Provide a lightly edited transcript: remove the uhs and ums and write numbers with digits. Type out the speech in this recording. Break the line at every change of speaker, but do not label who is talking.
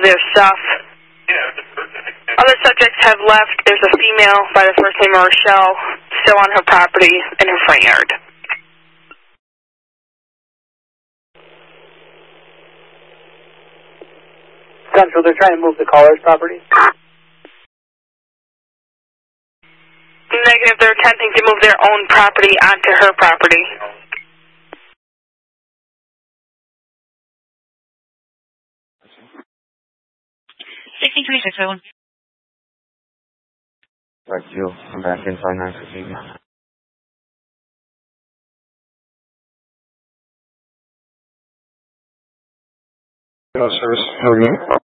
their stuff. Other subjects have left. There's a female by the first name of Rochelle still on her property in her front yard.
Central, they're trying to move the caller's property?
Negative, they're attempting to move their own property onto her property.
Right, you. I'm back in 5958.
Service.